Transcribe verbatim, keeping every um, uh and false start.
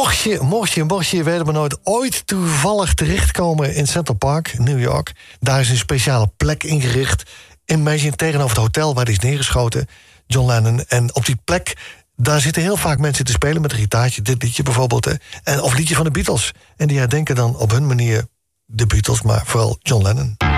Mocht je, mocht je, mocht je, je weet het maar nooit, ooit toevallig terechtkomen in Central Park, New York. Daar is een speciale plek ingericht. Imagine, tegenover het hotel waar die is neergeschoten, John Lennon. En op die plek, daar zitten heel vaak mensen te spelen met een gitaartje. Dit liedje bijvoorbeeld, hè, en, of liedje van de Beatles. En die herdenken dan op hun manier de Beatles, maar vooral John Lennon.